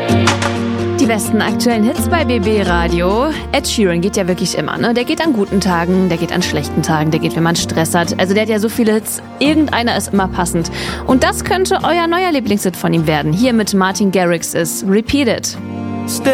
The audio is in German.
Die besten aktuellen Hits bei BB Radio. Ed Sheeran geht ja wirklich immer, ne? Der geht an guten Tagen, der geht an schlechten Tagen, der geht, wenn man Stress hat. Also der hat ja so viele Hits, irgendeiner ist immer passend. Und das könnte euer neuer Lieblingshit von ihm werden. Hier mit Martin Garrix ist Repeat It.